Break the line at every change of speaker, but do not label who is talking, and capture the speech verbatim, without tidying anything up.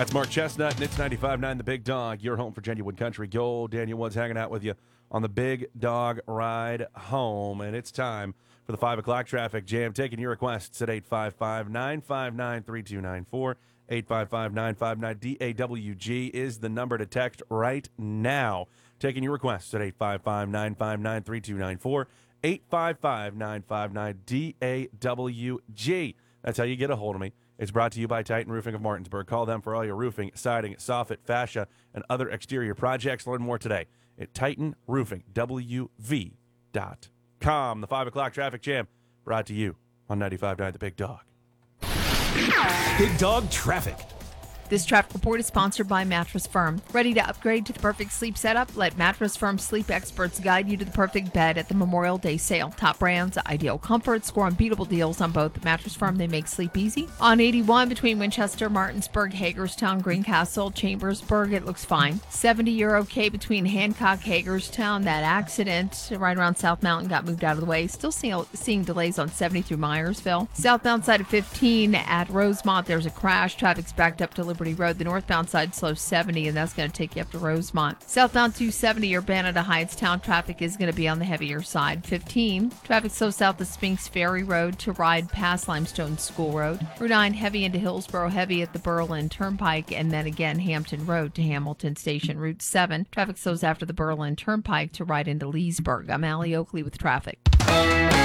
That's Mark Chestnut, and it's ninety-five point nine The Big Dog, your home for genuine country gold. Daniel Woods hanging out with you on the Big Dog Ride Home, and it's time for the five o'clock traffic jam. Taking your requests at eight five five, nine five nine, three two nine four. eight five five, nine five nine, D A W G is the number to text right now. Taking your requests at eight five five, nine five nine, three two nine four. eight five five, nine five nine, D A W G. That's how you get a hold of me. It's brought to you by Titan Roofing of Martinsburg. Call them for all your roofing, siding, soffit, fascia, and other exterior projects. Learn more today at titan roofing w v dot com. The five o'clock traffic jam brought to you on ninety-five point nine The Big Dog.
Big Dog Traffic.
This traffic report is sponsored by Mattress Firm. Ready to upgrade to the perfect sleep setup? Let Mattress Firm sleep experts guide you to the perfect bed at the Memorial Day sale. Top brands, ideal comfort, score unbeatable deals on both. Mattress Firm, they make sleep easy. On eighty-one between Winchester, Martinsburg, Hagerstown, Greencastle, Chambersburg, it looks fine. seventy, you're okay between Hancock, Hagerstown. That accident right around South Mountain got moved out of the way. Still seeing, seeing delays on seventy through Myersville. Southbound side of fifteen at Rosemont, there's a crash. Traffic's backed up to Liberty Road. The northbound side slow seventy, and that's going to take you up to Rosemont. Southbound two seventy, Urbana to Hyattstown, traffic is going to be on the heavier side. fifteen, traffic slow south of Spinks Ferry Road to ride past Limestone School Road. Route nine heavy into Hillsborough, heavy at the Berlin Turnpike, and then again Hampton Road to Hamilton Station. Route seven, traffic slows after the Berlin Turnpike to ride into Leesburg. I'm Allie Oakley with traffic.